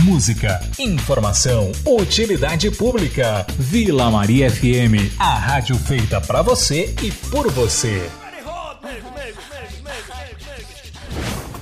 música, informação, utilidade pública. Vila Maria FM, a rádio feita pra você e por você.